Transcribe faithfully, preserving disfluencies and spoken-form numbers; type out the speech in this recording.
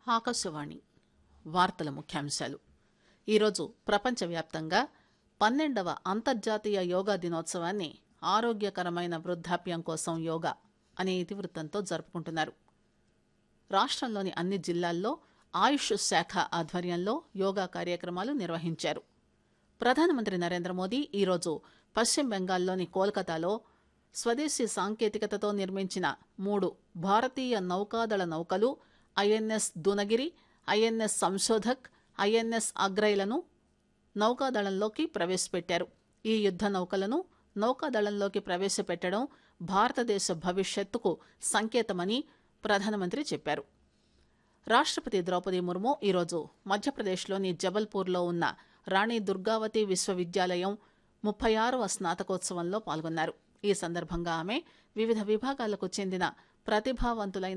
ఆకాశవాణి వార్తల ముఖ్యాంశాలు. ఈరోజు ప్రపంచవ్యాప్తంగా పన్నెండవ అంతర్జాతీయ యోగా దినోత్సవాన్ని ఆరోగ్యకరమైన వృద్ధాప్యం కోసం యోగా అనే ఇతివృత్తంతో జరుపుకుంటున్నారు. రాష్ట్రంలోని అన్ని జిల్లాల్లో ఆయుష్ శాఖ ఆధ్వర్యంలో యోగా కార్యక్రమాలు నిర్వహించారు. ప్రధానమంత్రి నరేంద్ర మోదీ ఈరోజు పశ్చిమ బెంగాల్లోని కోల్కతాలో స్వదేశీ సాంకేతికతతో నిర్మించిన మూడు భారతీయ నౌకాదళ నౌకలు INS Dunagiri, INS Sanshodhak, INS అగ్రైలను నౌకాదళంలోకి ప్రవేశపెట్టారు. ఈ యుద్ద నౌకలను నౌకాదళంలోకి ప్రవేశపెట్టడం భారతదేశ భవిష్యత్తుకు సంకేతమని ప్రధానమంత్రి చెప్పారు. రాష్ట్రపతి ద్రౌపది ముర్ము ఈరోజు మధ్యప్రదేశ్లోని జబల్పూర్లో ఉన్న రాణి దుర్గావతి విశ్వవిద్యాలయం ముప్పై ఆరవ స్నాతకోత్సవంలో పాల్గొన్నారు. ఈ సందర్భంగా ఆమె వివిధ విభాగాలకు చెందిన ప్రతిభావంతులైన